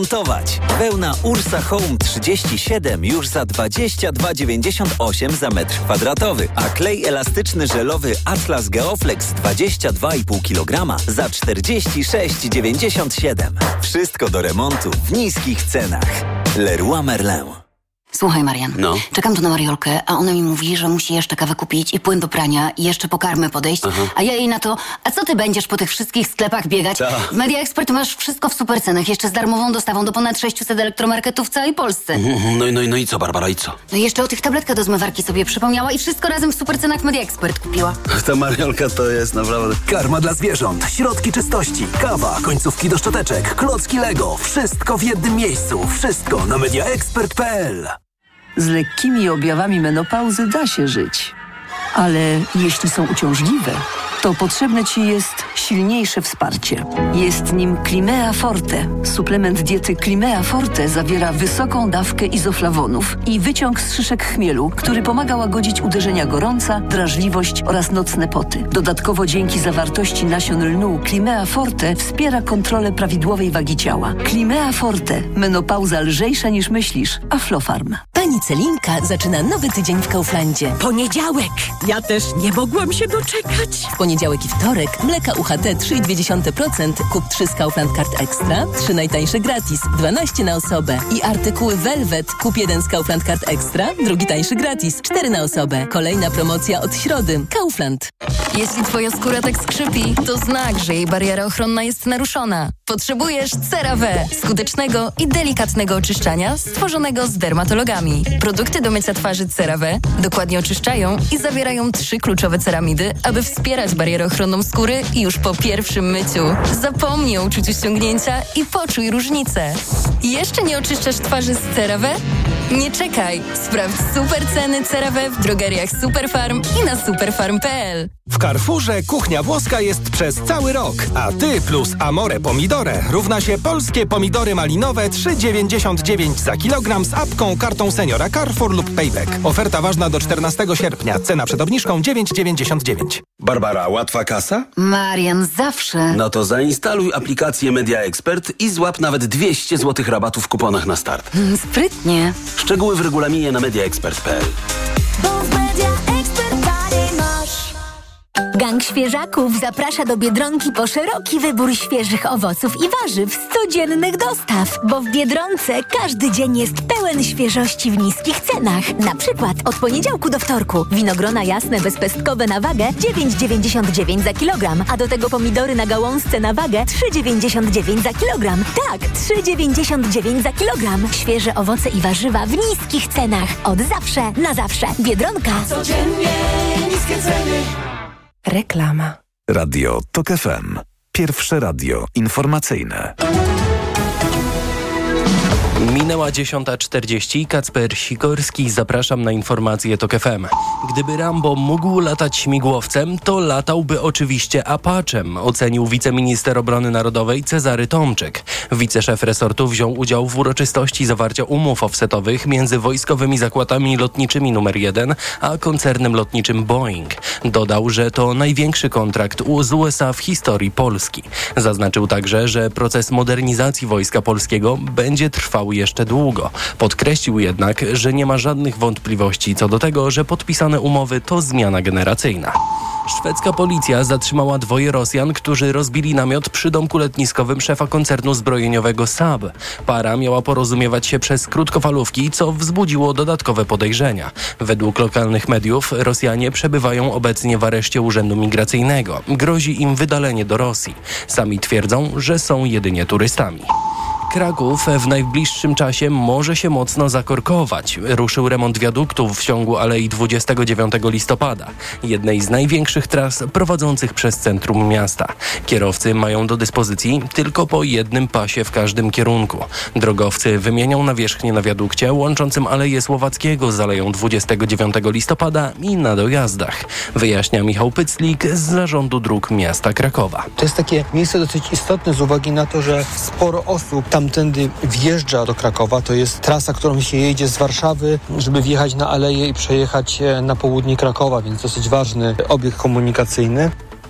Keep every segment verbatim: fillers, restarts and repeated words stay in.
Montować. Wełna Ursa Home trzydzieści siedem już za dwadzieścia dwa dziewięćdziesiąt osiem za metr kwadratowy, a klej elastyczny żelowy Atlas Geoflex dwadzieścia dwa i pół kilograma za czterdzieści sześć dziewięćdziesiąt siedem. Wszystko do remontu w niskich cenach. Leroy Merlin. Słuchaj, Marian, no. czekam tu na Mariolkę, a ona mi mówi, że musi jeszcze kawę kupić i płyn do prania i jeszcze po karmę podejść, Aha. a ja jej na to, a co ty będziesz po tych wszystkich sklepach biegać? Ta. W Media Expert masz wszystko w super cenach, jeszcze z darmową dostawą do ponad sześciuset elektromarketów w całej Polsce. No i no, no i co, Barbara, i co? No i jeszcze o tych tabletkach do zmywarki sobie przypomniała i wszystko razem w super cenach w Media Expert kupiła. Ta Mariolka to jest naprawdę... Karma dla zwierząt, środki czystości, kawa, końcówki do szczoteczek, klocki Lego. Wszystko w jednym miejscu. Wszystko na media expert kropka p l. Z lekkimi objawami menopauzy da się żyć. Ale jeśli są uciążliwe, to potrzebne Ci jest silniejsze wsparcie. Jest nim Climea Forte. Suplement diety Climea Forte zawiera wysoką dawkę izoflawonów i wyciąg z szyszek chmielu, który pomaga łagodzić uderzenia gorąca, drażliwość oraz nocne poty. Dodatkowo dzięki zawartości nasion lnu Climea Forte wspiera kontrolę prawidłowej wagi ciała. Climea Forte. Menopauza lżejsza niż myślisz. Aflofarm. Pani Celinka zaczyna nowy tydzień w Kauflandzie. Poniedziałek! Ja też nie mogłam się doczekać. W poniedziałek i wtorek mleka U H T trzy i dwie dziesiąte procent, kup trzy z Kaufland Card Extra, trzy najtańsze gratis, dwanaście na osobę. I artykuły Velvet, kup jeden z Kaufland Card Extra, drugi tańszy gratis, cztery na osobę. Kolejna promocja od środy. Kaufland. Jeśli twoja skóra tak skrzypi, to znak, że jej bariera ochronna jest naruszona. Potrzebujesz CeraVe, skutecznego i delikatnego oczyszczania stworzonego z dermatologami. Produkty do mycia twarzy CeraVe dokładnie oczyszczają i zawierają trzy kluczowe ceramidy, aby wspierać barierę ochronną skóry już po pierwszym myciu. Zapomnij o uczuciu ściągnięcia i poczuj różnicę. Jeszcze nie oczyszczasz twarzy z CeraVe? Nie czekaj! Sprawdź super ceny CeraVe w drogeriach Superfarm i na superfarm kropka p l. W Carrefourze kuchnia włoska jest przez cały rok, a ty plus Amore Pomidore równa się polskie pomidory malinowe trzy dziewięćdziesiąt dziewięć za kilogram z apką, kartą seniora Carrefour lub Payback. Oferta ważna do czternastego sierpnia. Cena przed obniżką dziewięć dziewięćdziesiąt dziewięć. Barbara, łatwa kasa? Marian, zawsze. No to zainstaluj aplikację Media Expert i złap nawet dwieście złotych rabatu w kuponach na start. Mm, sprytnie. Szczegóły w regulaminie na media expert kropka p l. Gang Świeżaków zaprasza do Biedronki po szeroki wybór świeżych owoców i warzyw z codziennych dostaw, bo w Biedronce każdy dzień jest pełen świeżości w niskich cenach. Na przykład od poniedziałku do wtorku winogrona jasne bezpestkowe na wagę dziewięć dziewięćdziesiąt dziewięć za kilogram, a do tego pomidory na gałązce na wagę trzy dziewięćdziesiąt dziewięć za kilogram. Tak, trzy dziewięćdziesiąt dziewięć za kilogram. Świeże owoce i warzywa w niskich cenach. Od zawsze, na zawsze. Biedronka. Codziennie niskie ceny. Reklama. Radio Tok F M. Pierwsze radio informacyjne. Minęła dziesiąta czterdzieści. Kacper Sikorski, zapraszam na informacje Tok F M. Gdyby Rambo mógł latać śmigłowcem, to latałby oczywiście Apachem, ocenił wiceminister obrony narodowej Cezary Tomczyk. Wiceszef resortu wziął udział w uroczystości zawarcia umów offsetowych między wojskowymi zakładami lotniczymi numer jeden a koncernem lotniczym Boeing. Dodał, że to największy kontrakt z U S A w historii Polski. Zaznaczył także, że proces modernizacji Wojska Polskiego będzie trwał jeszcze długo. Podkreślił jednak, że nie ma żadnych wątpliwości co do tego, że podpisane umowy to zmiana generacyjna. Szwedzka policja zatrzymała dwoje Rosjan, którzy rozbili namiot przy domku letniskowym szefa koncernu zbrojeniowego Saab. Para miała porozumiewać się przez krótkofalówki, co wzbudziło dodatkowe podejrzenia. Według lokalnych mediów Rosjanie przebywają obecnie w areszcie Urzędu Migracyjnego. Grozi im wydalenie do Rosji. Sami twierdzą, że są jedynie turystami. Kraków w najbliższym czasie może się mocno zakorkować. Ruszył remont wiaduktów w ciągu Alei dwudziestego dziewiątego listopada, jednej z największych tras prowadzących przez centrum miasta. Kierowcy mają do dyspozycji tylko po jednym pasie w każdym kierunku. Drogowcy wymienią nawierzchnię na wiadukcie łączącym Aleję Słowackiego z Aleją dwudziestego dziewiątego listopada i na dojazdach. Wyjaśnia Michał Pyclik z Zarządu Dróg Miasta Krakowa. To jest takie miejsce dosyć istotne z uwagi na to, że sporo osób tam tamtędy wjeżdża do Krakowa. To jest trasa, którą się jedzie z Warszawy, żeby wjechać na Aleję i przejechać na południe Krakowa, więc dosyć ważny obiekt komunikacyjny.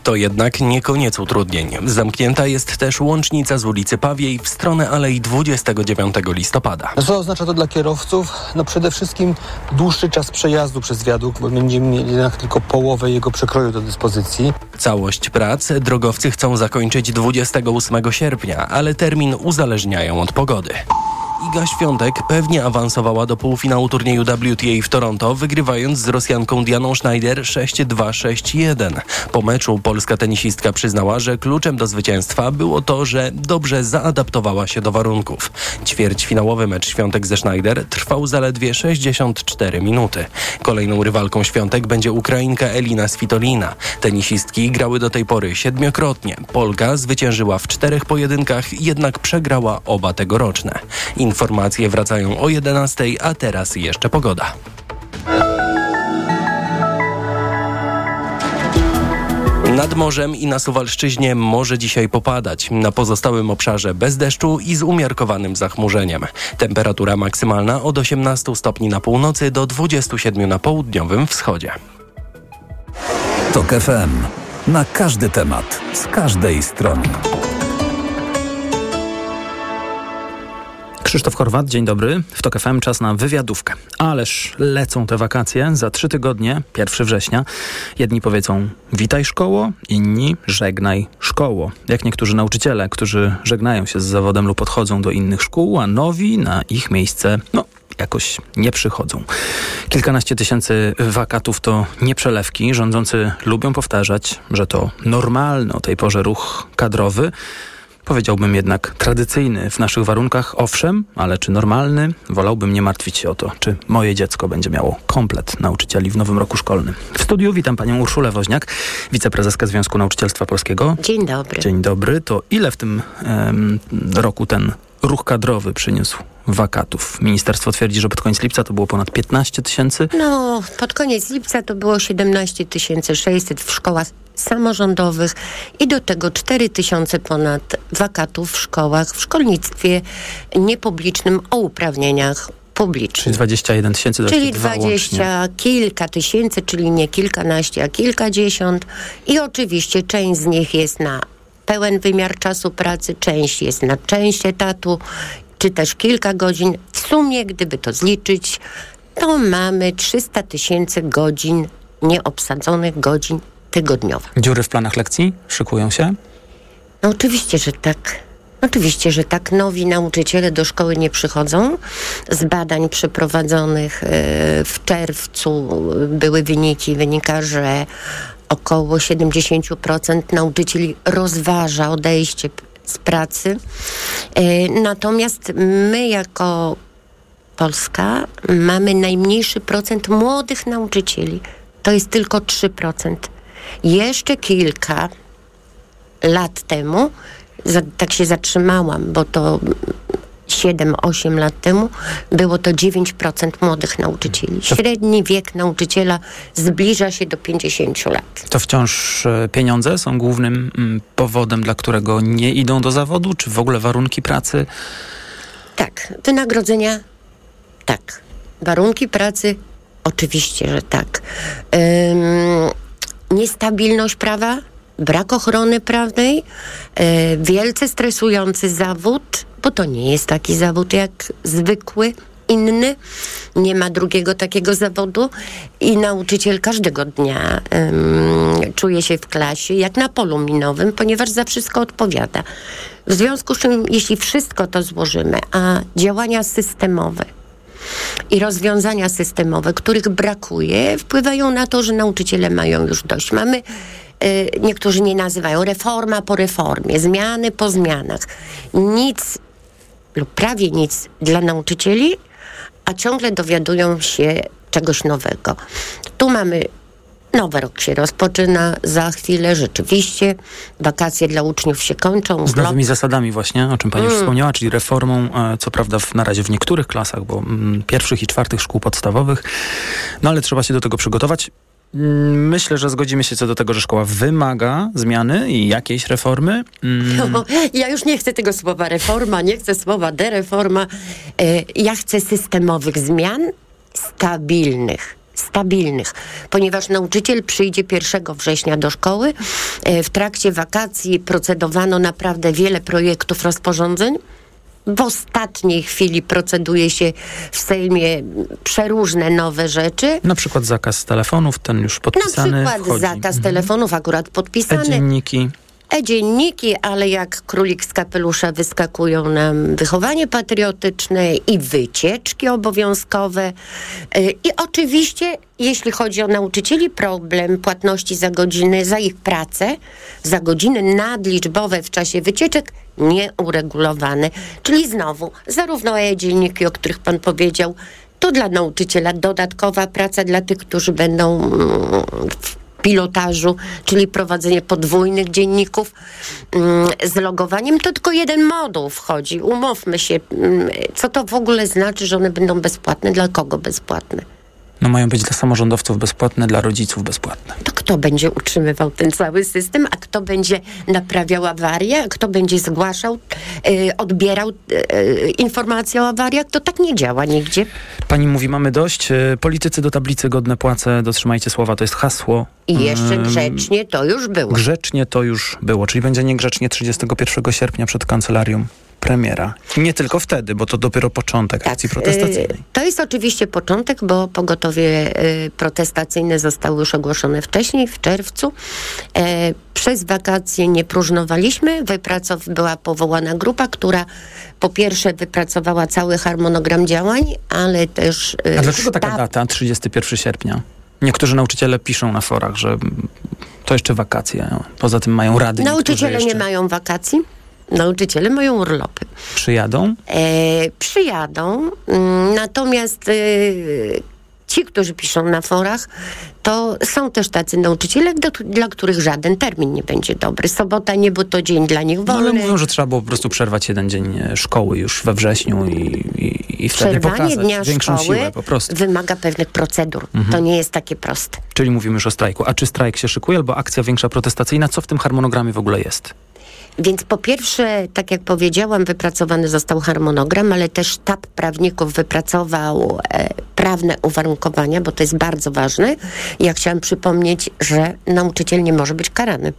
To jednak nie koniec utrudnień. Zamknięta jest też łącznica z ulicy Pawiej w stronę Alei dwudziestego dziewiątego listopada. Co oznacza to dla kierowców? No przede wszystkim dłuższy czas przejazdu przez wiadukt, bo będziemy mieli jednak tylko połowę jego przekroju do dyspozycji. Całość prac drogowcy chcą zakończyć dwudziestego ósmego sierpnia, ale termin uzależniają od pogody. Iga Świątek pewnie awansowała do półfinału turnieju W T A w Toronto, wygrywając z Rosjanką Dianą Schneider sześć dwa sześć jeden. Po meczu polska tenisistka przyznała, że kluczem do zwycięstwa było to, że dobrze zaadaptowała się do warunków. Ćwierćfinałowy mecz Świątek ze Schneider trwał zaledwie sześćdziesiąt cztery minuty. Kolejną rywalką Świątek będzie Ukrainka Elina Svitolina. Tenisistki grały do tej pory siedmiokrotnie. Polka zwyciężyła w czterech pojedynkach, jednak przegrała oba tegoroczne. Informacje wracają o jedenastej, a teraz jeszcze pogoda. Nad morzem i na Suwalszczyźnie może dzisiaj popadać. Na pozostałym obszarze bez deszczu i z umiarkowanym zachmurzeniem. Temperatura maksymalna od osiemnastu stopni na północy do dwudziestu siedmiu na południowym wschodzie. TOK F M. Na każdy temat, z każdej strony. Krzysztof Horwat, dzień dobry. W TOK F M czas na wywiadówkę. Ależ lecą te wakacje. Za trzy tygodnie, pierwszego września. Jedni powiedzą witaj szkoło, inni żegnaj szkoło. Jak niektórzy nauczyciele, którzy żegnają się z zawodem lub odchodzą do innych szkół, a nowi na ich miejsce, no, jakoś nie przychodzą. Kilkanaście tysięcy wakatów to nie przelewki. Rządzący lubią powtarzać, że to normalny o tej porze ruch kadrowy. Powiedziałbym jednak tradycyjny w naszych warunkach, owszem, ale czy normalny? Wolałbym nie martwić się o to, czy moje dziecko będzie miało komplet nauczycieli w nowym roku szkolnym. W studiu witam panią Urszulę Woźniak, wiceprezeskę Związku Nauczycielstwa Polskiego. Dzień dobry. Dzień dobry. To ile w tym em, roku ten ruch kadrowy przyniósł wakatów? Ministerstwo twierdzi, że pod koniec lipca to było ponad piętnaście tysięcy. No, pod koniec lipca to było siedemnaście tysięcy sześćset w szkołach samorządowych i do tego cztery tysiące ponad wakatów w szkołach, w szkolnictwie niepublicznym o uprawnieniach publicznych. Czyli dwadzieścia jeden tysięcy. Czyli dwadzieścia kilka tysięcy, czyli nie kilkanaście, a kilkadziesiąt. I oczywiście część z nich jest na pełen wymiar czasu pracy, część jest na część etatu, czy też kilka godzin. W sumie, gdyby to zliczyć, to mamy trzysta tysięcy godzin, nieobsadzonych godzin tygodniowych. Dziury w planach lekcji szykują się? No oczywiście, że tak. Oczywiście, że tak. Nowi nauczyciele do szkoły nie przychodzą. Z badań przeprowadzonych w czerwcu były wyniki. Wynika, że około siedemdziesiąt procent nauczycieli rozważa odejście z pracy. Natomiast my jako Polska mamy najmniejszy procent młodych nauczycieli. To jest tylko trzy procent. Jeszcze kilka lat temu, za, tak się zatrzymałam, bo to siedem osiem lat temu, było to dziewięć procent młodych nauczycieli. Średni wiek nauczyciela zbliża się do pięćdziesięciu lat. To wciąż pieniądze są głównym mm, powodem, dla którego nie idą do zawodu, czy w ogóle warunki pracy? Tak, wynagrodzenia tak. Warunki pracy oczywiście, że tak. Ym, niestabilność prawa, brak ochrony prawnej, yy, wielce stresujący zawód, bo to nie jest taki zawód jak zwykły, inny. Nie ma drugiego takiego zawodu i nauczyciel każdego dnia ym, czuje się w klasie jak na polu minowym, ponieważ za wszystko odpowiada. W związku z czym, jeśli wszystko to złożymy, a działania systemowe i rozwiązania systemowe, których brakuje, wpływają na to, że nauczyciele mają już dość. Mamy, y, niektórzy nie nazywają, reforma po reformie, zmiany po zmianach. Nic lub prawie nic dla nauczycieli, a ciągle dowiadują się czegoś nowego. Tu mamy nowy rok się rozpoczyna, za chwilę rzeczywiście wakacje dla uczniów się kończą. Z nowymi zasadami właśnie, o czym pani mm. już wspomniała, czyli reformą, co prawda w, na razie w niektórych klasach, bo mm, pierwszych i czwartych szkół podstawowych, no ale trzeba się do tego przygotować. Myślę, że zgodzimy się co do tego, że szkoła wymaga zmiany i jakiejś reformy. Mm. No, ja już nie chcę tego słowa reforma, nie chcę słowa dereforma. Ja chcę systemowych zmian, stabilnych stabilnych, ponieważ nauczyciel przyjdzie pierwszego września do szkoły. W trakcie wakacji procedowano naprawdę wiele projektów rozporządzeń. W ostatniej chwili proceduje się w Sejmie przeróżne nowe rzeczy. Na przykład zakaz telefonów, ten już podpisany. Na przykład wchodzi. zakaz mhm. telefonów akurat podpisany. E-dzienniki. E-dzienniki, ale jak królik z kapelusza wyskakują nam wychowanie patriotyczne i wycieczki obowiązkowe. I oczywiście, jeśli chodzi o nauczycieli, problem płatności za godziny, za ich pracę, za godziny nadliczbowe w czasie wycieczek nieuregulowane. Czyli znowu, zarówno e-dzienniki, o których pan powiedział, to dla nauczyciela dodatkowa praca dla tych, którzy będą w pilotażu, czyli prowadzenie podwójnych dzienników z logowaniem, to tylko jeden moduł wchodzi. Umówmy się, co to w ogóle znaczy, że one będą bezpłatne? Dla kogo bezpłatne? No mają być dla samorządowców bezpłatne, dla rodziców bezpłatne. To kto będzie utrzymywał ten cały system, a kto będzie naprawiał awarię, a kto będzie zgłaszał, yy, odbierał yy, informacje o awariach? To tak nie działa nigdzie. Pani mówi, mamy dość. Politycy do tablicy, godne płace, dotrzymajcie słowa, to jest hasło. I jeszcze grzecznie to już było. Grzecznie to już było, czyli będzie niegrzecznie trzydziestego pierwszego sierpnia przed kancelarią premiera. I nie tylko wtedy, bo to dopiero początek tak, akcji protestacyjnej. Yy, to jest oczywiście początek, bo pogotowie yy, protestacyjne zostały już ogłoszone wcześniej, w czerwcu. Yy, przez wakacje nie próżnowaliśmy. Wypracow- była powołana grupa, która po pierwsze wypracowała cały harmonogram działań, ale też yy, A dlaczego sztab... taka data, trzydziestego pierwszego sierpnia? Niektórzy nauczyciele piszą na forach, że to jeszcze wakacje. Poza tym mają rady. Nauczyciele jeszcze... nie mają wakacji. Nauczyciele mają urlopy. Przyjadą? E, przyjadą, mm, natomiast e, ci, którzy piszą na forach, to są też tacy nauczyciele, do, dla których żaden termin nie będzie dobry. Sobota nie, bo to dzień dla nich wolny. No, ale mówią, że trzeba było po prostu przerwać jeden dzień szkoły już we wrześniu i, i, i wtedy Przerwanie pokazać dnia większą szkoły siłę po prostu. Wymaga pewnych procedur. Mhm. To nie jest takie proste. Czyli mówimy już o strajku. A czy strajk się szykuje albo akcja większa protestacyjna? Co w tym harmonogramie w ogóle jest? Więc po pierwsze, tak jak powiedziałam, wypracowany został harmonogram, ale też sztab prawników wypracował e, prawne uwarunkowania, bo to jest bardzo ważne. Ja chciałam przypomnieć, że nauczyciel nie może być karany.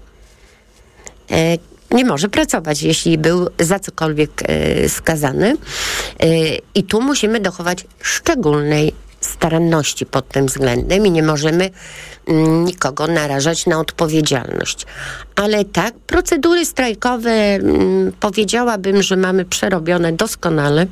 E, nie może pracować, jeśli był za cokolwiek e, skazany. E, I tu musimy dochować szczególnej staranności pod tym względem i nie możemy mm, nikogo narażać na odpowiedzialność. Ale tak, procedury strajkowe mm, powiedziałabym, że mamy przerobione doskonale.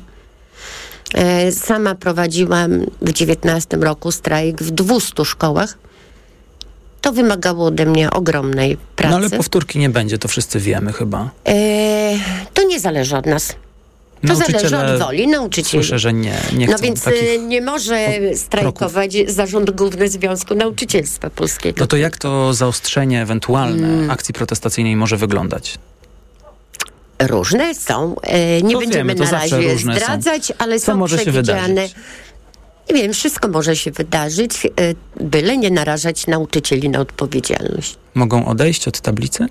E, sama prowadziłam w dziewiętnastym roku strajk w dwustu szkołach. To wymagało ode mnie ogromnej pracy. No ale powtórki nie będzie, to wszyscy wiemy chyba. E, to nie zależy od nas. To zależy od woli nauczycieli. Słyszę, że nie, nie chcą No więc takich nie może strajkować kroków. Zarząd Główny Związku Nauczycielstwa Polskiego. No to jak to zaostrzenie ewentualne hmm. akcji protestacyjnej może wyglądać? Różne są. E, nie to będziemy wiemy, na razie zdradzać, są. ale Co są może przewidziane. Się wydarzyć? Nie wiem, wszystko może się wydarzyć, e, byle nie narażać nauczycieli na odpowiedzialność. Mogą odejść od tablicy?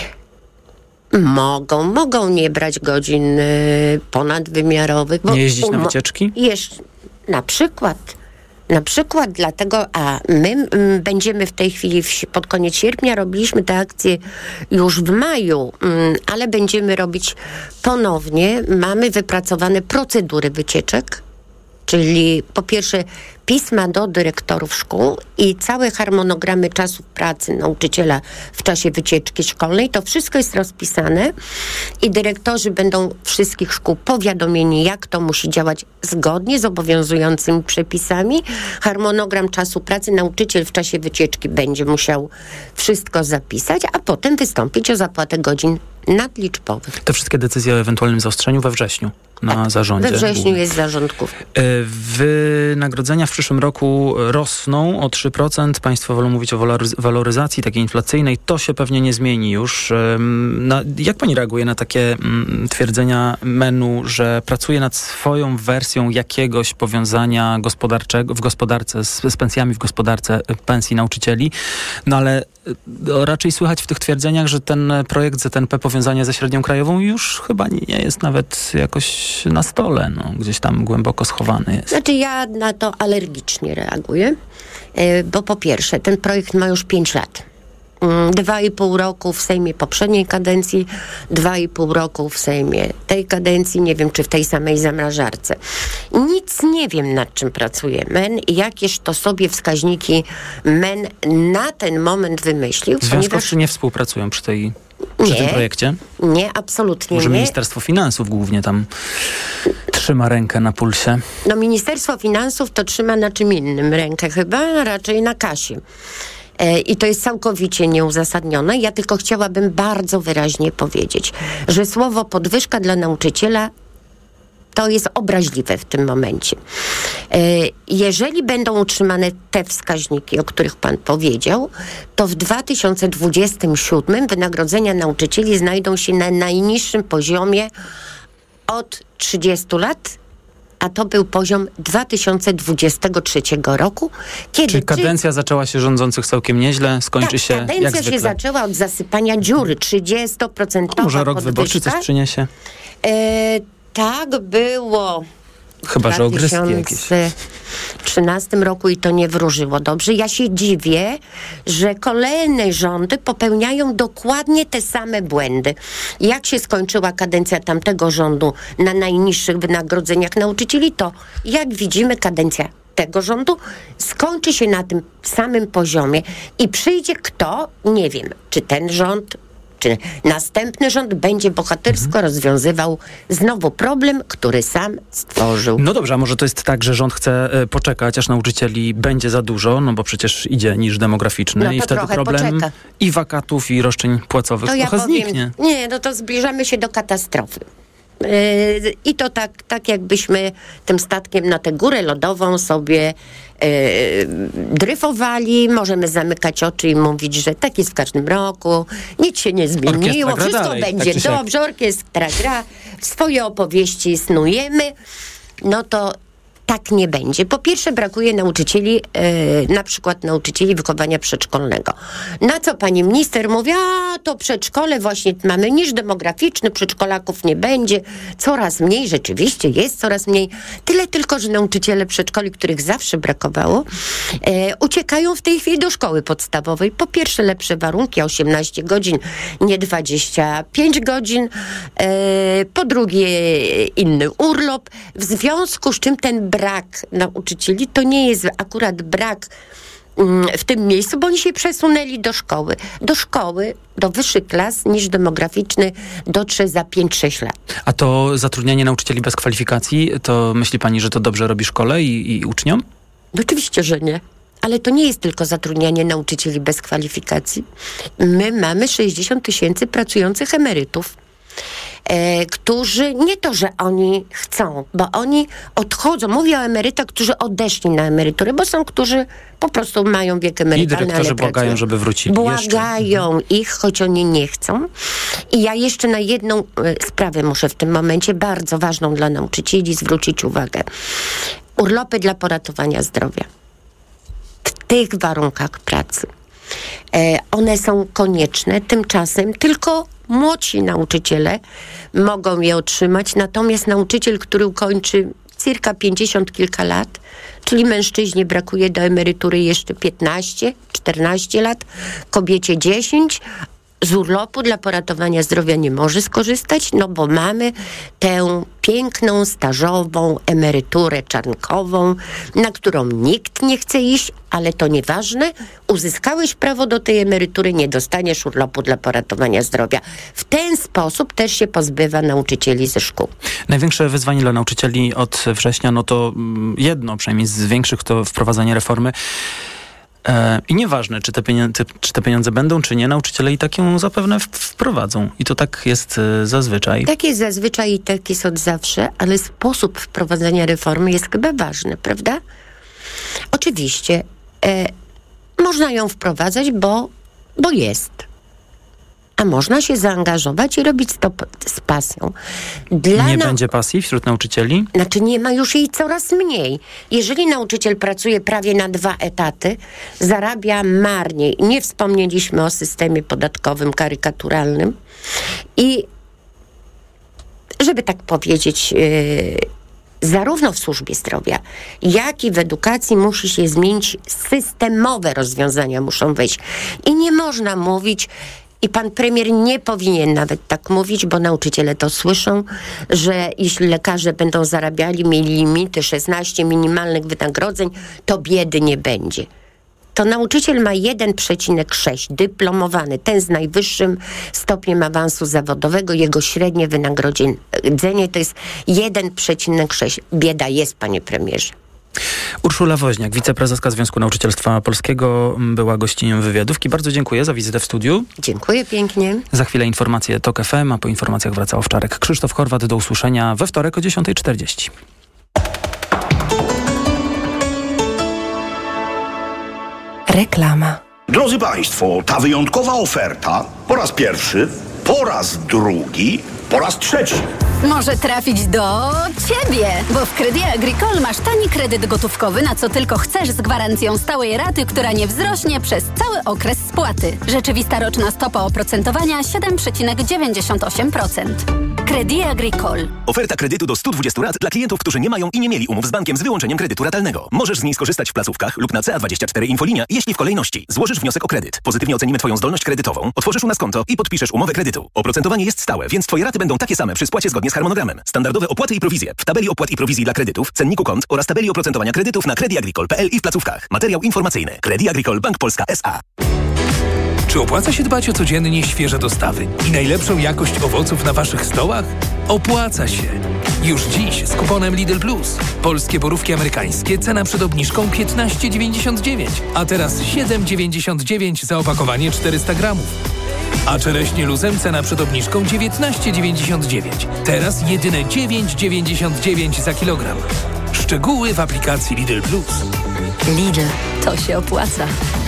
Mogą, mogą nie brać godzin y, ponadwymiarowych. Bo nie jeździć um- na wycieczki? Jeszcze, na przykład. Na przykład dlatego, a my m, będziemy w tej chwili w, pod koniec sierpnia, robiliśmy te akcje już w maju, m, ale będziemy robić ponownie. Mamy wypracowane procedury wycieczek, czyli po pierwsze pisma do dyrektorów szkół i całe harmonogramy czasów pracy nauczyciela w czasie wycieczki szkolnej. To wszystko jest rozpisane i dyrektorzy będą wszystkich szkół powiadomieni, jak to musi działać zgodnie z obowiązującymi przepisami. Harmonogram czasu pracy nauczyciel w czasie wycieczki będzie musiał wszystko zapisać, a potem wystąpić o zapłatę godzin nadliczbowych. Te wszystkie decyzje o ewentualnym zaostrzeniu we wrześniu na tak, zarządzie. We wrześniu jest zarząd główny. Wynagrodzenia w przyszłym roku rosną o trzy procent. Państwo wolą mówić o waloryz- waloryzacji takiej inflacyjnej. To się pewnie nie zmieni już. Na, jak pani reaguje na takie mm, twierdzenia Menu, że pracuje nad swoją wersją jakiegoś powiązania gospodarczego w gospodarce z, z pensjami w gospodarce pensji nauczycieli? No ale raczej słychać w tych twierdzeniach, że ten projekt Z N P powiązania ze średnią krajową już chyba nie jest nawet jakoś gdzieś na stole, no, gdzieś tam głęboko schowany jest. Znaczy ja na to alergicznie reaguję, bo po pierwsze, ten projekt ma już pięć lat. Dwa i pół roku w Sejmie poprzedniej kadencji, dwa i pół roku w Sejmie tej kadencji, nie wiem, czy w tej samej zamrażarce. Nic nie wiem, nad czym pracuje M E N i jakież to sobie wskaźniki M E N na ten moment wymyślił. Związkowcy ponieważ... nie współpracują przy, tej, przy nie, tym projekcie? Nie, absolutnie Może nie. Ministerstwo Finansów głównie tam trzyma rękę na pulsie? No Ministerstwo Finansów to trzyma na czym innym rękę chyba, raczej na kasie. I to jest całkowicie nieuzasadnione. Ja tylko chciałabym bardzo wyraźnie powiedzieć, że słowo podwyżka dla nauczyciela to jest obraźliwe w tym momencie. Jeżeli będą utrzymane te wskaźniki, o których pan powiedział, to w dwa tysiące dwudziestym siódmym wynagrodzenia nauczycieli znajdą się na najniższym poziomie od trzydziestu lat, a to był poziom dwa tysiące dwudziestego trzeciego roku. Kiedy Czyli kadencja czy... zaczęła się rządzących całkiem nieźle, skończy tak, się jak zwykle. kadencja się zaczęła od zasypania dziury, trzydziestoprocentowa Może rok podwyżka. wyborczy coś przyniesie? E, tak było. Chyba, że ogryski jakieś. W dwa tysiące trzynastym roku i to nie wróżyło dobrze. Ja się dziwię, że kolejne rządy popełniają dokładnie te same błędy. Jak się skończyła kadencja tamtego rządu na najniższych wynagrodzeniach nauczycieli, to jak widzimy kadencja tego rządu skończy się na tym samym poziomie i przyjdzie kto, nie wiem, czy ten rząd, czy następny rząd będzie bohatersko mhm. rozwiązywał znowu problem, który sam stworzył. No dobrze, a może to jest tak, że rząd chce y, poczekać, aż nauczycieli będzie za dużo, no bo przecież idzie niż demograficzny no i wtedy problem poczeka. i wakatów, i roszczeń płacowych to trochę ja powiem, zniknie. Nie, no to zbliżamy się do katastrofy. Yy, I to tak, tak jakbyśmy tym statkiem na tę górę lodową sobie yy, dryfowali. Możemy zamykać oczy i mówić, że tak jest w każdym roku. Nic się nie zmieniło. Orkiestra Wszystko dalej, będzie tak dobrze. Orkiestra gra. Swoje opowieści snujemy. No to tak nie będzie. Po pierwsze brakuje nauczycieli, yy, na przykład nauczycieli wychowania przedszkolnego. Na co pani minister mówi, a to przedszkole właśnie mamy niż demograficzny, przedszkolaków nie będzie, coraz mniej, rzeczywiście jest coraz mniej. Tyle tylko, że nauczyciele przedszkoli, których zawsze brakowało, yy, uciekają w tej chwili do szkoły podstawowej. Po pierwsze lepsze warunki, osiemnaście godzin, nie dwadzieścia pięć godzin. Yy, po drugie inny urlop. W związku z czym ten brak nauczycieli to nie jest akurat brak mm, w tym miejscu, bo oni się przesunęli do szkoły. Do szkoły, do wyższych klas niż demograficzny dotrze za pięć sześć lat. A to zatrudnianie nauczycieli bez kwalifikacji, to myśli pani, że to dobrze robi szkole i, i uczniom? No oczywiście, że nie. Ale to nie jest tylko zatrudnianie nauczycieli bez kwalifikacji. My mamy sześćdziesiąt tysięcy pracujących emerytów. E, którzy, nie to, że oni chcą, bo oni odchodzą, mówię o emerytach, którzy odeszli na emeryturę, bo są, którzy po prostu mają wiek emerytalny, I dyrektorzy ale błagają, pracują. żeby wrócili. Błagają jeszcze. ich, choć oni nie chcą. I ja jeszcze na jedną e, sprawę muszę w tym momencie, bardzo ważną dla nauczycieli, zwrócić uwagę. Urlopy dla poratowania zdrowia. W tych warunkach pracy. E, one są konieczne, tymczasem tylko młodsi nauczyciele mogą je otrzymać, natomiast nauczyciel, który ukończy cirka pięćdziesiąt kilka lat, czyli mężczyźnie brakuje do emerytury jeszcze piętnaście czternaście lat, kobiecie dziesięć, z urlopu dla poratowania zdrowia nie może skorzystać, no bo mamy tę piękną, stażową emeryturę czarnkową, na którą nikt nie chce iść, ale to nieważne. Uzyskałeś prawo do tej emerytury, nie dostaniesz urlopu dla poratowania zdrowia. W ten sposób też się pozbywa nauczycieli ze szkół. Największe wyzwanie dla nauczycieli od września, no to jedno przynajmniej z większych, to wprowadzenie reformy. E, I nieważne, czy te, pieniądze, czy te pieniądze będą, czy nie, nauczyciele i tak ją zapewne w, wprowadzą. I to tak jest e, zazwyczaj. Tak jest zazwyczaj i tak jest od zawsze, ale sposób wprowadzenia reformy jest chyba ważny, prawda? Oczywiście e, można ją wprowadzać, bo, bo jest. A można się zaangażować i robić to z pasją. Dla nie nau- będzie pasji wśród nauczycieli? Znaczy nie ma już jej coraz mniej. Jeżeli nauczyciel pracuje prawie na dwa etaty, zarabia marniej. Nie wspomnieliśmy o systemie podatkowym karykaturalnym. I żeby tak powiedzieć, yy, zarówno w służbie zdrowia, jak i w edukacji musi się zmienić, systemowe rozwiązania muszą wejść. I nie można mówić, i pan premier nie powinien nawet tak mówić, bo nauczyciele to słyszą, że jeśli lekarze będą zarabiali, mieli limity szesnaście minimalnych wynagrodzeń, to biedy nie będzie. To nauczyciel ma jeden przecinek sześć, dyplomowany, ten z najwyższym stopniem awansu zawodowego, jego średnie wynagrodzenie to jest jeden przecinek sześć. Bieda jest, panie premierze. Urszula Woźniak, wiceprezeska Związku Nauczycielstwa Polskiego, była gościnią wywiadówki. Bardzo dziękuję za wizytę w studiu. Dziękuję pięknie. Za chwilę informacje TOK F M, a po informacjach wraca Owczarek. Krzysztof Horwat, do usłyszenia we wtorek o dziesiąta czterdzieści. Reklama. Drodzy Państwo, ta wyjątkowa oferta po raz pierwszy, po raz drugi, po raz trzeci. Może trafić do ciebie, bo w Crédit Agricole masz tani kredyt gotówkowy, na co tylko chcesz, z gwarancją stałej raty, która nie wzrośnie przez cały okres spłaty. Rzeczywista roczna stopa oprocentowania siedem przecinek dziewięćdziesiąt osiem procent. Crédit Agricole. Oferta kredytu do stu dwudziestu rat dla klientów, którzy nie mają i nie mieli umów z bankiem z wyłączeniem kredytu ratalnego. Możesz z niej skorzystać w placówkach lub na C A dwadzieścia cztery Infolinia, jeśli w kolejności złożysz wniosek o kredyt. Pozytywnie ocenimy Twoją zdolność kredytową, otworzysz u nas konto i podpiszesz umowę kredytu. Oprocentowanie jest stałe, więc Twoje raty będą takie same przy spłacie zgodnie z harmonogramem. Standardowe opłaty i prowizje w tabeli opłat i prowizji dla kredytów, cenniku kont oraz tabeli oprocentowania kredytów na credit agricole kropka p l i w placówkach. Materiał informacyjny. Crédit Agricole Bank Polska S A. Czy opłaca się dbać o codziennie świeże dostawy i najlepszą jakość owoców na Waszych stołach? Opłaca się! Już dziś z kuponem Lidl Plus. Polskie borówki amerykańskie, cena przed obniżką piętnaście dziewięćdziesiąt dziewięć, a teraz siedem dziewięćdziesiąt dziewięć za opakowanie czterysta gramów. A czereśnie luzem cena przed obniżką dziewiętnaście dziewięćdziesiąt dziewięć, teraz jedyne dziewięć dziewięćdziesiąt dziewięć za kilogram. Szczegóły w aplikacji Lidl Plus. Lidl, to się opłaca.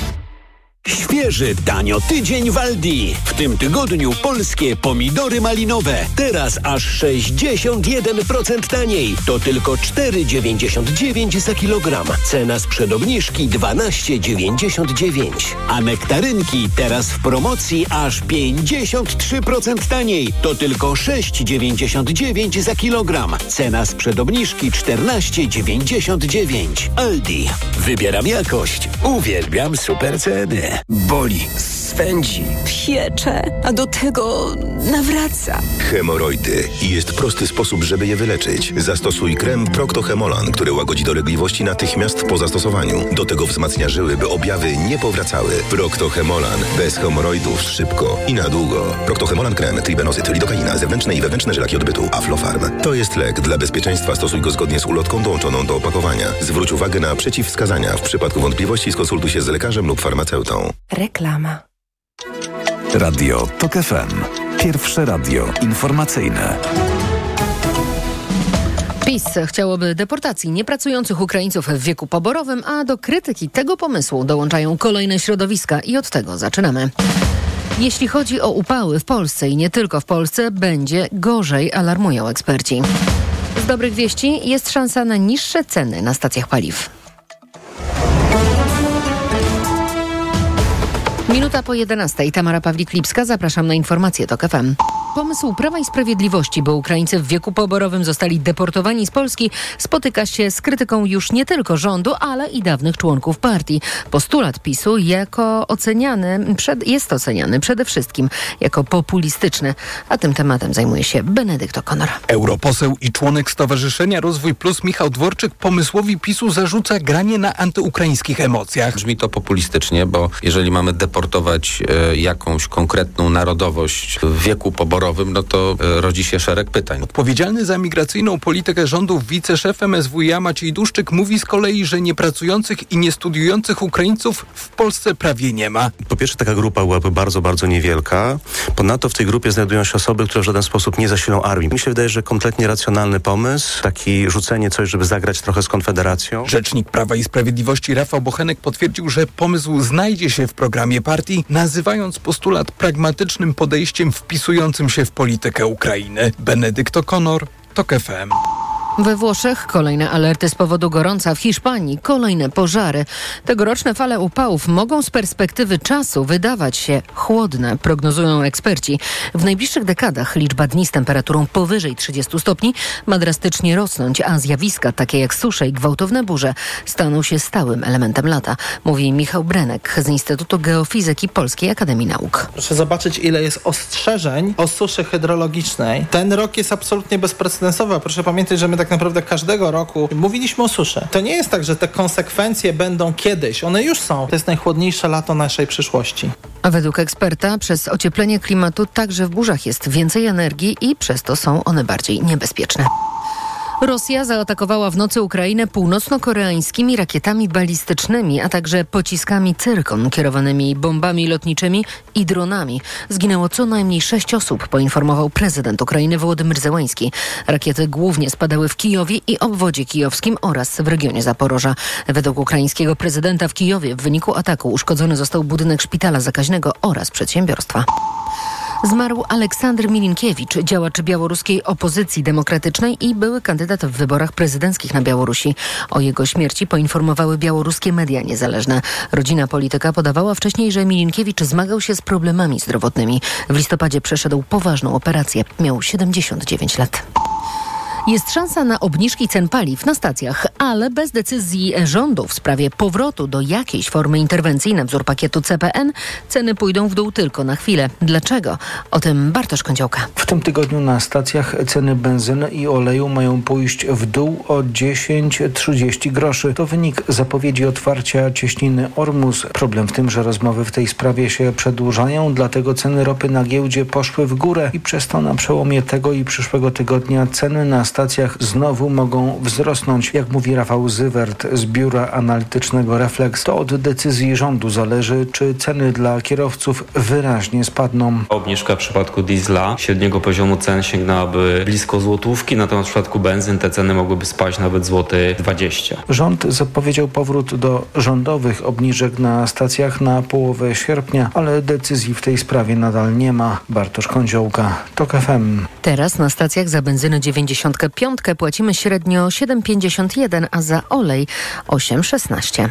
Świeży, tanio tydzień w Aldi. W tym tygodniu polskie pomidory malinowe. Teraz aż sześćdziesiąt jeden procent taniej. To tylko cztery dziewięćdziesiąt dziewięć za kilogram. Cena sprzed obniżki dwanaście dziewięćdziesiąt dziewięć. A nektarynki teraz w promocji aż pięćdziesiąt trzy procent taniej. To tylko sześć dziewięćdziesiąt dziewięć za kilogram. Cena sprzed obniżki czternaście dziewięćdziesiąt dziewięć. Aldi. Wybieram jakość. Uwielbiam super ceny. Boli, swędzi, piecze, a do tego nawraca. Hemoroidy. I jest prosty sposób, żeby je wyleczyć. Zastosuj krem Procto-Hemolan, który łagodzi dolegliwości natychmiast po zastosowaniu. Do tego wzmacnia żyły, by objawy nie powracały. Procto-Hemolan. Bez hemoroidów szybko i na długo. Procto-Hemolan krem, tribenozyt, lidokaina, zewnętrzne i wewnętrzne żelaki odbytu, Aflofarm. To jest lek. Dla bezpieczeństwa stosuj go zgodnie z ulotką dołączoną do opakowania. Zwróć uwagę na przeciwwskazania. W przypadku wątpliwości skonsultuj się z lekarzem lub farmaceutą. Reklama. Radio TOK F M. Pierwsze radio informacyjne. PiS chciałoby deportacji niepracujących Ukraińców w wieku poborowym, a do krytyki tego pomysłu dołączają kolejne środowiska i od tego zaczynamy. Jeśli chodzi o upały w Polsce i nie tylko w Polsce, będzie gorzej, alarmują eksperci. Z dobrych wieści jest szansa na niższe ceny na stacjach paliw. Minuta po jedenastej. Tamara Pawlik-Lipska. Zapraszam na informacje TOK F M. Pomysł Prawa i Sprawiedliwości, by Ukraińcy w wieku poborowym zostali deportowani z Polski, spotyka się z krytyką już nie tylko rządu, ale i dawnych członków partii. Postulat PiSu jako oceniany, przed, jest oceniany przede wszystkim jako populistyczny. A tym tematem zajmuje się Benedykt O'Connor. Europoseł i członek Stowarzyszenia Rozwój Plus Michał Dworczyk pomysłowi PiSu zarzuca granie na antyukraińskich emocjach. Brzmi to populistycznie, bo jeżeli mamy deportować e, jakąś konkretną narodowość w wieku poborowym, no to e, rodzi się szereg pytań. Odpowiedzialny za migracyjną politykę rządów wiceszef M S W iA Maciej Duszczyk mówi z kolei, że niepracujących i niestudiujących Ukraińców w Polsce prawie nie ma. Po pierwsze, taka grupa byłaby bardzo, bardzo niewielka. Ponadto w tej grupie znajdują się osoby, które w żaden sposób nie zasilą armii. Mi się wydaje, że kompletnie racjonalny pomysł, taki rzucenie coś, żeby zagrać trochę z Konfederacją. Rzecznik Prawa i Sprawiedliwości Rafał Bochenek potwierdził, że pomysł znajdzie się w programie partii, nazywając postulat pragmatycznym podejściem wpisującym się w politykę Ukrainy. Benedykt O'Connor, TOK F M. We Włoszech kolejne alerty z powodu gorąca, w Hiszpanii kolejne pożary. Tegoroczne fale upałów mogą z perspektywy czasu wydawać się chłodne, prognozują eksperci. W najbliższych dekadach liczba dni z temperaturą powyżej trzydziestu stopni ma drastycznie rosnąć, a zjawiska takie jak susze i gwałtowne burze staną się stałym elementem lata, mówi Michał Brenek z Instytutu Geofizyki Polskiej Akademii Nauk. Proszę zobaczyć, ile jest ostrzeżeń o suszy hydrologicznej. Ten rok jest absolutnie bezprecedensowy. Proszę pamiętać, że my tak naprawdę każdego roku mówiliśmy o suszy. To nie jest tak, że te konsekwencje będą kiedyś. One już są. To jest najchłodniejsze lato naszej przyszłości. A według eksperta przez ocieplenie klimatu także w burzach jest więcej energii i przez to są one bardziej niebezpieczne. Rosja zaatakowała w nocy Ukrainę północno-koreańskimi rakietami balistycznymi, a także pociskami Cyrkon kierowanymi bombami lotniczymi i dronami. Zginęło co najmniej sześć osób, poinformował prezydent Ukrainy Wołodymyr Zełański. Rakiety głównie spadały w Kijowie i obwodzie kijowskim oraz w regionie Zaporoża. Według ukraińskiego prezydenta w Kijowie w wyniku ataku uszkodzony został budynek szpitala zakaźnego oraz przedsiębiorstwa. Zmarł Aleksander Milinkiewicz, działacz białoruskiej opozycji demokratycznej i były kandydat w wyborach prezydenckich na Białorusi. O jego śmierci poinformowały białoruskie media niezależne. Rodzina polityka podawała wcześniej, że Milinkiewicz zmagał się z problemami zdrowotnymi. W listopadzie przeszedł poważną operację. Miał siedemdziesiąt dziewięć lat. Jest szansa na obniżki cen paliw na stacjach, ale bez decyzji rządu w sprawie powrotu do jakiejś formy interwencji na wzór pakietu C P N ceny pójdą w dół tylko na chwilę. Dlaczego? O tym Bartosz Kądziołka. W tym tygodniu na stacjach ceny benzyny i oleju mają pójść w dół o dziesięć do trzydziestu groszy. To wynik zapowiedzi otwarcia cieśniny Ormus. Problem w tym, że rozmowy w tej sprawie się przedłużają, dlatego ceny ropy na giełdzie poszły w górę i przez to na przełomie tego i przyszłego tygodnia ceny na stacjach znowu mogą wzrosnąć. Jak mówi Rafał Zywert z biura analitycznego Reflex, to od decyzji rządu zależy, czy ceny dla kierowców wyraźnie spadną. Obniżka w przypadku diesla średniego poziomu cen sięgnęłaby blisko złotówki, natomiast w przypadku benzyn te ceny mogłyby spaść nawet złoty dwadzieścia. Rząd zapowiedział powrót do rządowych obniżek na stacjach na połowę sierpnia, ale decyzji w tej sprawie nadal nie ma. Bartosz Kądziołka, TOK F M. Teraz na stacjach za benzynę dziewięćdziesiąt pięć płacimy średnio siedem pięćdziesiąt jeden, a za olej osiem szesnaście.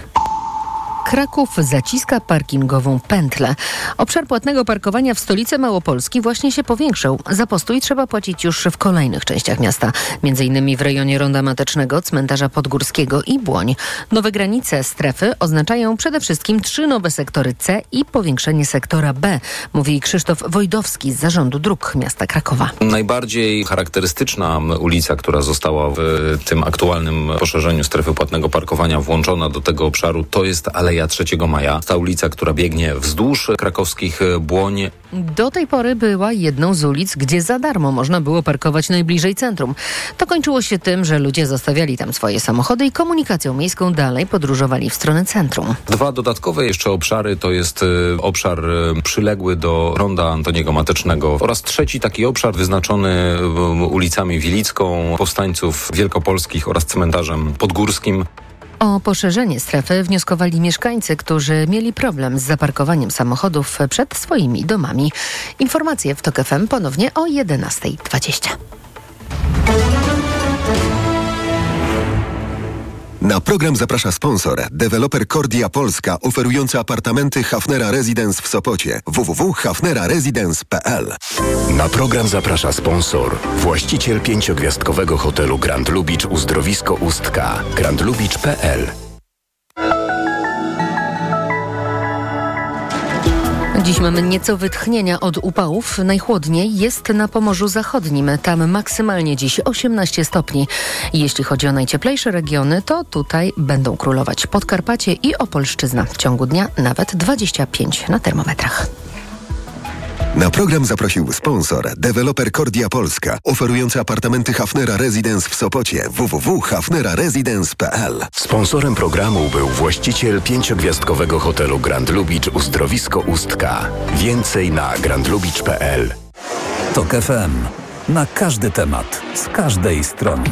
Kraków zaciska parkingową pętlę. Obszar płatnego parkowania w stolicy Małopolski właśnie się powiększył. Za postój trzeba płacić już w kolejnych częściach miasta. Między innymi w rejonie Ronda Matecznego, Cmentarza Podgórskiego i Błoń. Nowe granice strefy oznaczają przede wszystkim trzy nowe sektory C i powiększenie sektora B, mówi Krzysztof Wojdowski z Zarządu Dróg Miasta Krakowa. Najbardziej charakterystyczna ulica, która została w tym aktualnym poszerzeniu strefy płatnego parkowania włączona do tego obszaru, to jest Aleja trzeciego maja. Ta ulica, która biegnie wzdłuż krakowskich Błoń. Do tej pory była jedną z ulic, gdzie za darmo można było parkować najbliżej centrum. To kończyło się tym, że ludzie zostawiali tam swoje samochody i komunikacją miejską dalej podróżowali w stronę centrum. Dwa dodatkowe jeszcze obszary to jest y, obszar y, przyległy do ronda Antoniego Matecznego oraz trzeci taki obszar wyznaczony y, ulicami Wilicką, Powstańców Wielkopolskich oraz Cmentarzem Podgórskim. O poszerzenie strefy wnioskowali mieszkańcy, którzy mieli problem z zaparkowaniem samochodów przed swoimi domami. Informacje w TOK F M ponownie o jedenasta dwadzieścia. Na program zaprasza sponsor, deweloper Kordia Polska, oferujący apartamenty Hafnera Residence w Sopocie. w w w kropka hafnera residence kropka p l. Na program zaprasza sponsor, właściciel pięciogwiazdkowego hotelu Grand Lubicz Uzdrowisko Ustka. grand lubicz kropka p l. Dziś mamy nieco wytchnienia od upałów. Najchłodniej jest na Pomorzu Zachodnim. Tam maksymalnie dziś osiemnaście stopni. Jeśli chodzi o najcieplejsze regiony, to tutaj będą królować Podkarpacie i Opolszczyzna. W ciągu dnia nawet dwadzieścia pięć na termometrach. Na program zaprosił sponsor, deweloper Kordia Polska, oferujący apartamenty Hafnera Residence w Sopocie. w w w kropka hafnera residence kropka p l. Sponsorem programu był właściciel pięciogwiazdkowego hotelu Grand Lubicz Uzdrowisko Ustka. Więcej na grand lubicz kropka p l. TOK F M. Na każdy temat, z każdej strony.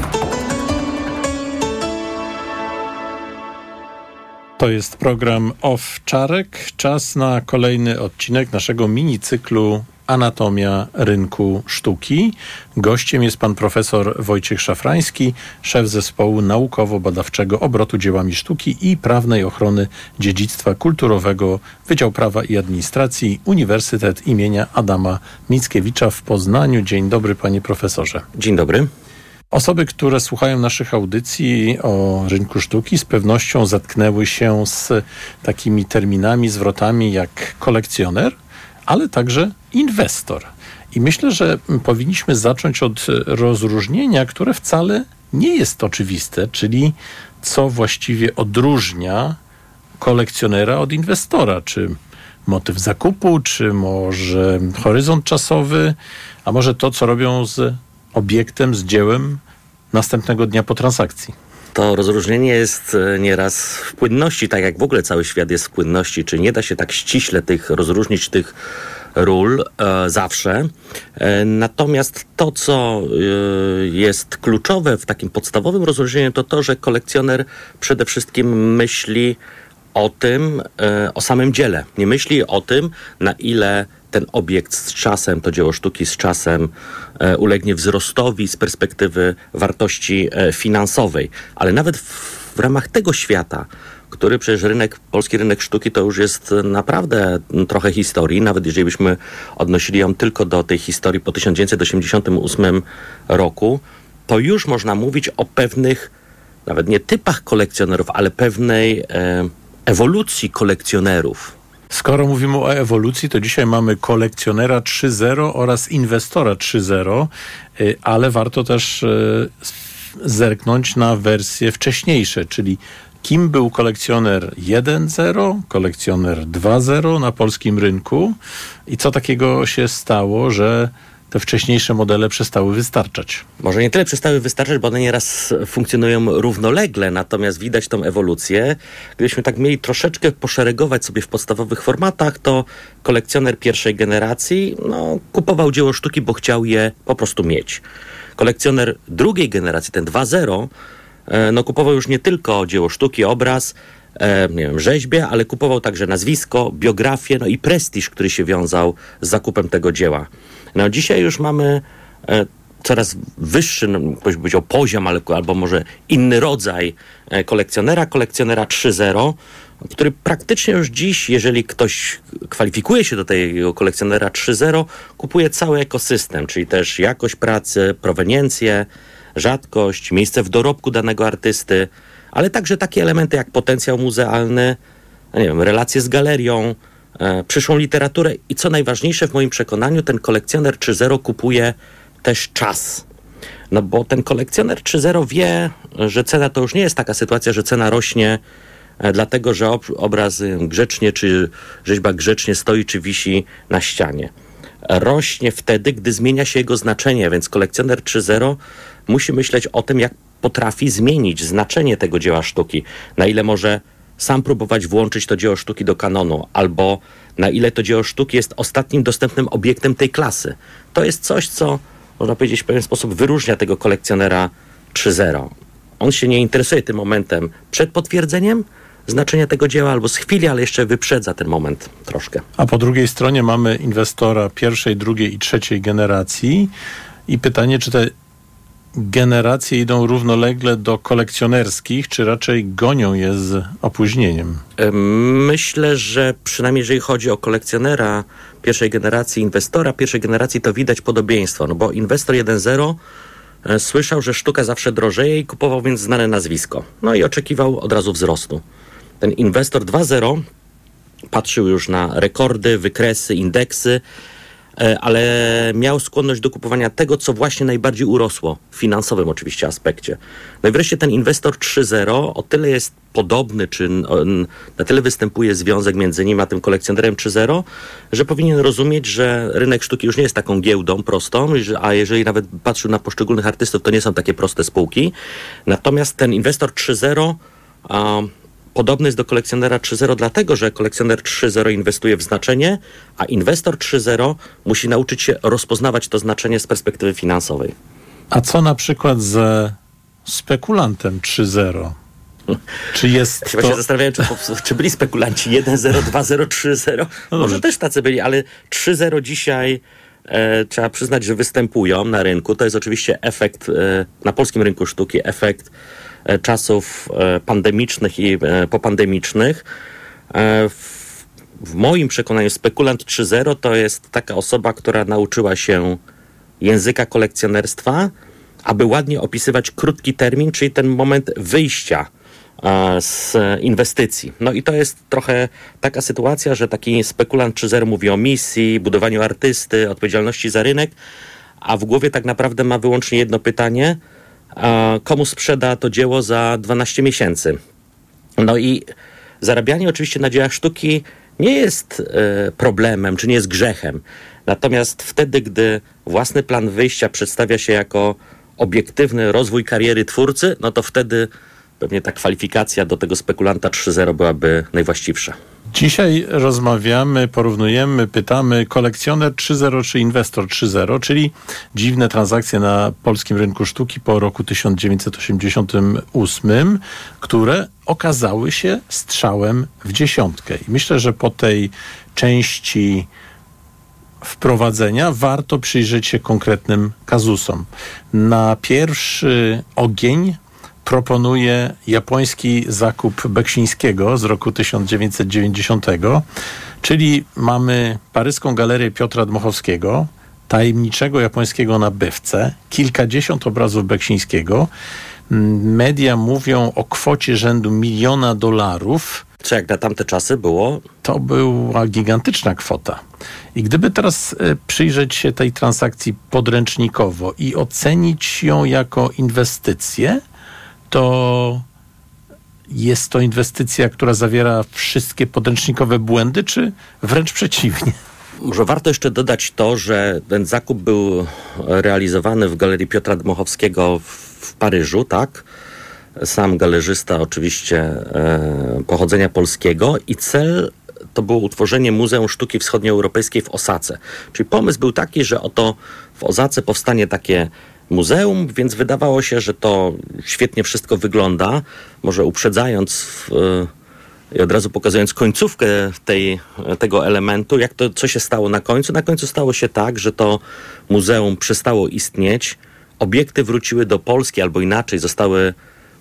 To jest program Owczarek. Czas na kolejny odcinek naszego minicyklu Anatomia rynku sztuki. Gościem jest pan profesor Wojciech Szafrański, szef zespołu naukowo-badawczego obrotu dziełami sztuki i prawnej ochrony dziedzictwa kulturowego, Wydział Prawa i Administracji, Uniwersytet imienia Adama Mickiewicza w Poznaniu. Dzień dobry, panie profesorze. Dzień dobry. Osoby, które słuchają naszych audycji o rynku sztuki, z pewnością zetknęły się z takimi terminami, zwrotami jak kolekcjoner, ale także inwestor. I myślę, że powinniśmy zacząć od rozróżnienia, które wcale nie jest oczywiste, czyli co właściwie odróżnia kolekcjonera od inwestora. Czy motyw zakupu, czy może horyzont czasowy, a może to, co robią z obiektem, z dziełem następnego dnia po transakcji. To rozróżnienie jest nieraz w płynności, tak jak w ogóle cały świat jest w płynności, czy nie da się tak ściśle tych rozróżnić tych ról e, zawsze. E, natomiast to, co e, jest kluczowe w takim podstawowym rozróżnieniu, to to, że kolekcjoner przede wszystkim myśli o tym, e, o samym dziele. Nie myśli o tym, na ile ten obiekt z czasem, to dzieło sztuki z czasem e, ulegnie wzrostowi z perspektywy wartości e, finansowej. Ale nawet w, w ramach tego świata, który przecież rynek, polski rynek sztuki to już jest naprawdę trochę historii, nawet jeżeli byśmy odnosili ją tylko do tej historii po tysiąc dziewięćset osiemdziesiątym ósmym roku, to już można mówić o pewnych, nawet nie typach kolekcjonerów, ale pewnej e, ewolucji kolekcjonerów. Skoro mówimy o ewolucji, to dzisiaj mamy kolekcjonera trzy zero oraz inwestora trzy zero, ale warto też zerknąć na wersje wcześniejsze, czyli kim był kolekcjoner jeden zero, kolekcjoner dwa zero na polskim rynku i co takiego się stało, że te wcześniejsze modele przestały wystarczać. Może nie tyle przestały wystarczać, bo one nieraz funkcjonują równolegle, natomiast widać tą ewolucję. Gdybyśmy tak mieli troszeczkę poszeregować sobie w podstawowych formatach, to kolekcjoner pierwszej generacji no, kupował dzieło sztuki, bo chciał je po prostu mieć. Kolekcjoner drugiej generacji, ten dwa zero, no, kupował już nie tylko dzieło sztuki, obraz, e, nie wiem, rzeźbę, ale kupował także nazwisko, biografię, no i prestiż, który się wiązał z zakupem tego dzieła. No dzisiaj już mamy e, coraz wyższy, no, powiedział poziom, ale, albo może inny rodzaj e, kolekcjonera, kolekcjonera trzy zero, który praktycznie już dziś, jeżeli ktoś kwalifikuje się do tego kolekcjonera trzy zero, kupuje cały ekosystem, czyli też jakość pracy, proweniencję, rzadkość, miejsce w dorobku danego artysty, ale także takie elementy jak potencjał muzealny, nie wiem, relacje z galerią, e, przyszłą literaturę i co najważniejsze w moim przekonaniu, ten kolekcjoner trzy zero kupuje też czas. No bo ten kolekcjoner trzy zero wie, że cena to już nie jest taka sytuacja, że cena rośnie e, dlatego, że ob- obraz grzecznie czy rzeźba grzecznie stoi czy wisi na ścianie. Rośnie wtedy, gdy zmienia się jego znaczenie, więc kolekcjoner trzy zero musi myśleć o tym, jak potrafi zmienić znaczenie tego dzieła sztuki, na ile może sam próbować włączyć to dzieło sztuki do kanonu, albo na ile to dzieło sztuki jest ostatnim dostępnym obiektem tej klasy. To jest coś, co można powiedzieć w pewien sposób wyróżnia tego kolekcjonera trzy zero. On się nie interesuje tym momentem przed potwierdzeniem znaczenia tego dzieła albo z chwili, ale jeszcze wyprzedza ten moment troszkę. A po drugiej stronie mamy inwestora pierwszej, drugiej i trzeciej generacji i pytanie, czy te generacje idą równolegle do kolekcjonerskich, czy raczej gonią je z opóźnieniem? Myślę, że przynajmniej jeżeli chodzi o kolekcjonera pierwszej generacji, inwestora pierwszej generacji, to widać podobieństwo, no bo inwestor jeden zero e, słyszał, że sztuka zawsze drożeje i kupował więc znane nazwisko. No i oczekiwał od razu wzrostu. Ten inwestor dwa zero patrzył już na rekordy, wykresy, indeksy, ale miał skłonność do kupowania tego, co właśnie najbardziej urosło, w finansowym oczywiście aspekcie. No i wreszcie ten inwestor trzy zero o tyle jest podobny, czy na tyle występuje związek między nim a tym kolekcjonerem trzy zero, że powinien rozumieć, że rynek sztuki już nie jest taką giełdą prostą, a jeżeli nawet patrzył na poszczególnych artystów, to nie są takie proste spółki. Natomiast ten inwestor trzy zero um, podobny jest do kolekcjonera trzy zero dlatego, że kolekcjoner trzy zero inwestuje w znaczenie, a inwestor trzy zero musi nauczyć się rozpoznawać to znaczenie z perspektywy finansowej. A co na przykład ze spekulantem trzy zero? Czy jest ja się to... właśnie zastanawiałem, czy, czy byli spekulanci jeden zero, dwa zero, trzy zero. No może też tacy byli, ale trzy zero dzisiaj e, trzeba przyznać, że występują na rynku. To jest oczywiście efekt e, na polskim rynku sztuki, efekt e, czasów e, pandemicznych i e, popandemicznych. E, w, w moim przekonaniu spekulant trzy zero to jest taka osoba, która nauczyła się języka kolekcjonerstwa, aby ładnie opisywać krótki termin, czyli ten moment wyjścia z inwestycji. No i to jest trochę taka sytuacja, że taki spekulant trzy zero mówi o misji, budowaniu artysty, odpowiedzialności za rynek, a w głowie tak naprawdę ma wyłącznie jedno pytanie, komu sprzeda to dzieło za dwanaście miesięcy. No i zarabianie oczywiście na dziełach sztuki nie jest problemem, czy nie jest grzechem. Natomiast wtedy, gdy własny plan wyjścia przedstawia się jako obiektywny rozwój kariery twórcy, no to wtedy pewnie ta kwalifikacja do tego spekulanta trzy zero byłaby najwłaściwsza. Dzisiaj rozmawiamy, porównujemy, pytamy kolekcjoner trzy zero czy inwestor trzy zero, czyli dziwne transakcje na polskim rynku sztuki po roku tysiąc dziewięćset osiemdziesiątym ósmym, które okazały się strzałem w dziesiątkę. I myślę, że po tej części wprowadzenia warto przyjrzeć się konkretnym kazusom. Na pierwszy ogień proponuję japoński zakup Beksińskiego z roku tysiąc dziewięćset dziewięćdziesiątego, czyli mamy paryską galerię Piotra Dmochowskiego, tajemniczego japońskiego nabywcę, kilkadziesiąt obrazów Beksińskiego. Media mówią o kwocie rzędu miliona dolarów. Czy jak na tamte czasy było? To była gigantyczna kwota. I gdyby teraz przyjrzeć się tej transakcji podręcznikowo i ocenić ją jako inwestycję, to jest to inwestycja, która zawiera wszystkie podręcznikowe błędy, czy wręcz przeciwnie? Może warto jeszcze dodać to, że ten zakup był realizowany w Galerii Piotra Dmochowskiego w Paryżu, tak? Sam galerzysta oczywiście e, pochodzenia polskiego i cel to było utworzenie Muzeum Sztuki Wschodnioeuropejskiej w Osace. Czyli pomysł był taki, że oto w Osace powstanie takie muzeum, więc wydawało się, że to świetnie wszystko wygląda. Może uprzedzając e, i od razu pokazując końcówkę tej, tego elementu, jak to, co się stało na końcu. Na końcu stało się tak, że to muzeum przestało istnieć, obiekty wróciły do Polski, albo inaczej zostały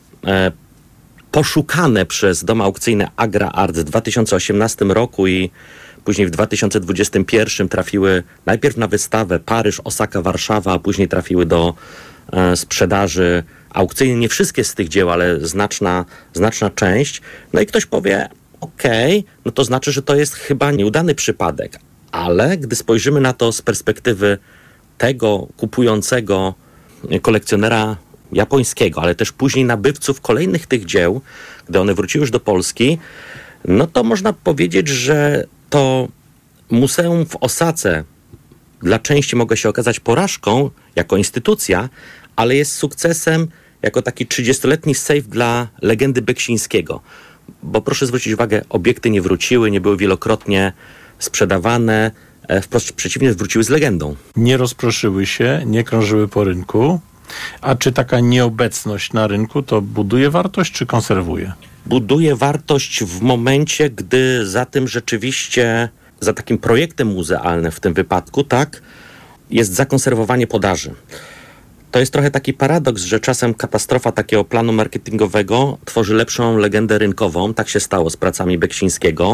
e, poszukane przez dom aukcyjny Agra Art w dwa tysiące osiemnastym roku i później w dwa tysiące dwudziestym pierwszym trafiły najpierw na wystawę Paryż, Osaka, Warszawa, a później trafiły do e, sprzedaży aukcyjnej. Nie wszystkie z tych dzieł, ale znaczna, znaczna część. No i ktoś powie, okej, okay, no to znaczy, że to jest chyba nieudany przypadek. Ale gdy spojrzymy na to z perspektywy tego kupującego kolekcjonera japońskiego, ale też później nabywców kolejnych tych dzieł, gdy one wróciły już do Polski, no to można powiedzieć, że to muzeum w Osace dla części mogło się okazać porażką jako instytucja, ale jest sukcesem jako taki trzydziestoletni sejf dla legendy Beksińskiego. Bo proszę zwrócić uwagę, obiekty nie wróciły, nie były wielokrotnie sprzedawane, wprost przeciwnie, wróciły z legendą. Nie rozproszyły się, nie krążyły po rynku. A czy taka nieobecność na rynku to buduje wartość, czy konserwuje? Buduje wartość w momencie, gdy za tym rzeczywiście, za takim projektem muzealnym w tym wypadku, tak, jest zakonserwowanie podaży. To jest trochę taki paradoks, że czasem katastrofa takiego planu marketingowego tworzy lepszą legendę rynkową. Tak się stało z pracami Beksińskiego.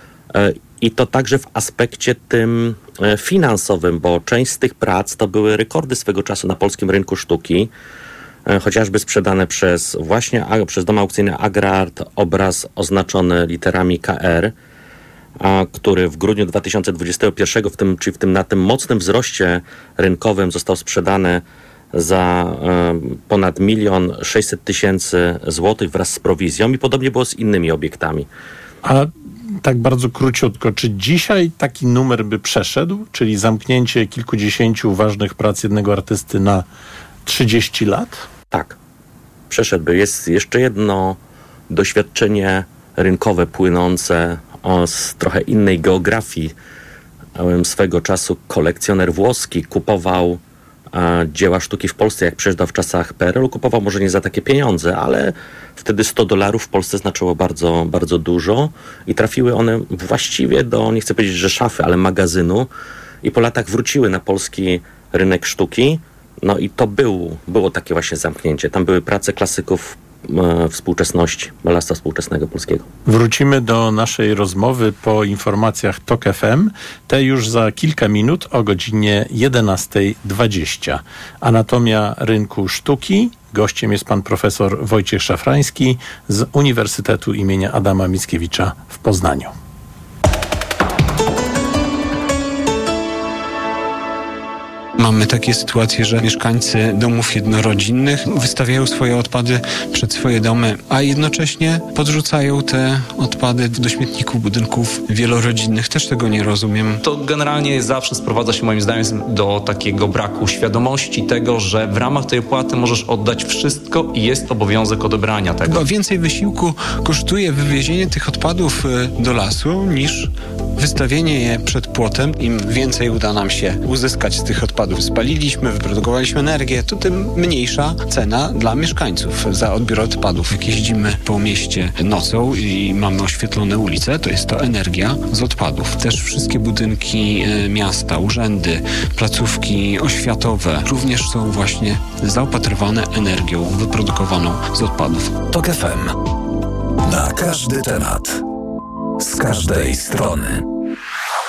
I to także w aspekcie tym finansowym, bo część z tych prac to były rekordy swego czasu na polskim rynku sztuki, chociażby sprzedane przez właśnie przez dom aukcyjny Agra Art obraz oznaczony literami K R, a który w grudniu dwa tysiące dwudziestego pierwszego, w tym, czyli w tym, na tym mocnym wzroście rynkowym został sprzedany za y, ponad milion sześćset tysięcy złotych wraz z prowizją i podobnie było z innymi obiektami. A tak bardzo króciutko, czy dzisiaj taki numer by przeszedł, czyli zamknięcie kilkudziesięciu ważnych prac jednego artysty na trzydzieści lat? Tak, przeszedłby. Jest jeszcze jedno doświadczenie rynkowe płynące o, z trochę innej geografii. Swego czasu kolekcjoner włoski kupował a, dzieła sztuki w Polsce, jak przyjeżdżał w czasach P R L u, kupował może nie za takie pieniądze, ale Wtedy sto dolarów w Polsce znaczyło bardzo, bardzo dużo i trafiły one właściwie do, nie chcę powiedzieć, że szafy, ale magazynu i po latach wróciły na polski rynek sztuki. No i to był, było takie właśnie zamknięcie. Tam były prace klasyków e, współczesności, malarstwa współczesnego polskiego. Wrócimy do naszej rozmowy po informacjach Tok F M. Te już za kilka minut o godzinie jedenasta dwadzieścia. Anatomia rynku sztuki. Gościem jest pan profesor Wojciech Szafrański z Uniwersytetu imienia Adama Mickiewicza w Poznaniu. Mamy takie sytuacje, że mieszkańcy domów jednorodzinnych wystawiają swoje odpady przed swoje domy, a jednocześnie podrzucają te odpady do śmietników budynków wielorodzinnych. Też tego nie rozumiem. To generalnie zawsze sprowadza się moim zdaniem do takiego braku świadomości tego, że w ramach tej opłaty możesz oddać wszystko i jest obowiązek odebrania tego. Chyba więcej wysiłku kosztuje wywiezienie tych odpadów do lasu niż wystawienie je przed płotem. Im więcej uda nam się uzyskać z tych odpadów, spaliliśmy, wyprodukowaliśmy energię, to tym mniejsza cena dla mieszkańców za odbiór odpadów. Jak jeździmy po mieście nocą i mamy oświetlone ulice, to jest to energia z odpadów. Też wszystkie budynki miasta, urzędy, placówki oświatowe również są właśnie zaopatrywane energią wyprodukowaną z odpadów. Tok F M. Na każdy temat. Z każdej strony.